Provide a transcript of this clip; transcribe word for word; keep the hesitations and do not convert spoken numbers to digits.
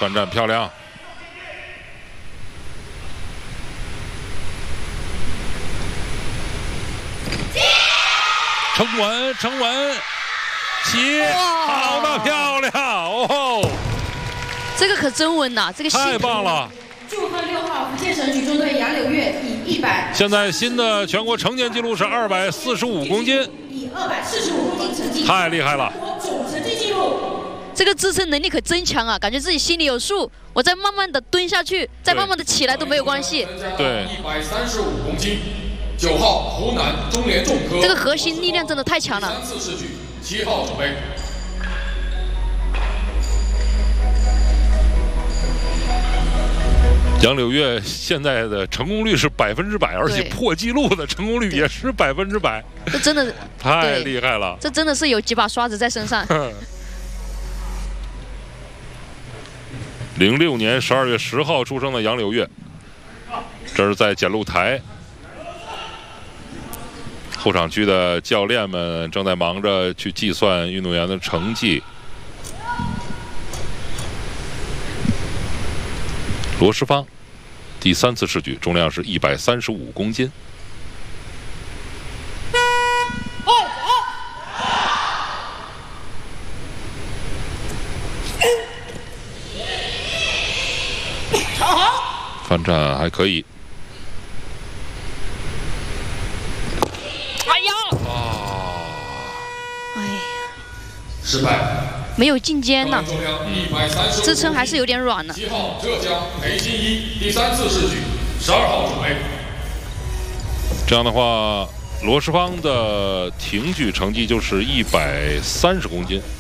反战漂亮。撑稳，撑稳，起，好的，漂亮哦！ 这个可真稳呐，这个太棒了！ 祝贺六号福建省举重队杨柳月以一百。 现在新的全国成年纪录是二百四十五公斤， 以二百四十五公斤成绩， 太厉害了！ 总成绩纪录。 这个支撑能力可真强啊，感觉自己心里有数。我再慢慢的蹲下去，再慢慢的起来都没有关系。 对， 一百三十五公斤。九号湖南中联重科， 这个核心力量真的太强了。 三次试举，七号准备。 杨柳月现在的成功率是百分之百，而且破纪录的成功率也是百分之百。 这真的太厉害了！ 这真的是有几把刷子在身上。 零六年十二月十号出生的杨柳月，这是在检录台。后场区的教练们正在忙着去计算运动员的成绩。罗世芳第三次试举，重量是一百三十五公斤。反战还可以。 哎呀！ 啊！ 哎呀！ 失败。 没有进肩呐，支撑还是有点软了。 七号浙江裴新一第三次试举，十二号准备。 这样的话，罗世芳的挺举成绩就是一百三十公斤。